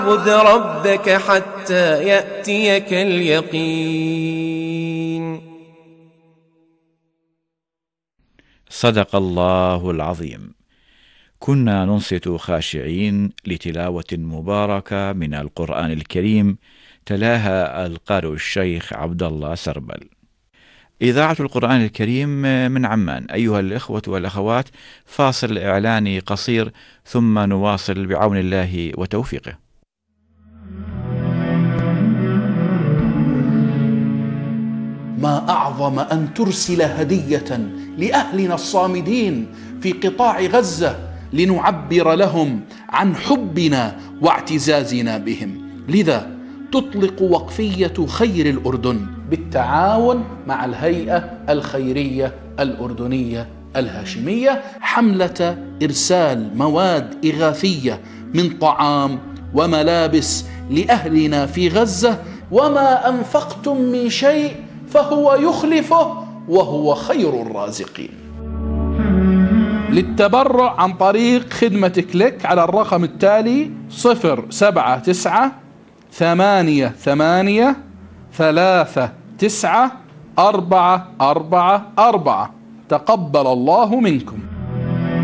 اعبد ربك حتى يأتيك اليقين. صدق الله العظيم. كنا ننصت خاشعين لتلاوة مباركة من القرآن الكريم تلاها القارئ الشيخ عبد الله سربل. إذاعة القرآن الكريم من عمان. أيها الإخوة والأخوات، فاصل إعلاني قصير ثم نواصل بعون الله وتوفيقه. ما أعظم أن ترسل هدية لأهلنا الصامدين في قطاع غزة لنعبر لهم عن حبنا واعتزازنا بهم. لذا تطلق وقفية خير الأردن بالتعاون مع الهيئة الخيرية الأردنية الهاشمية حملة إرسال مواد إغاثية من طعام وملابس لأهلنا في غزة. وما أنفقتم من شيء فهو يخلفه وهو خير الرازقين. للتبرع عن طريق خدمة كليك على الرقم التالي 079-88-39-444. تقبل الله منكم.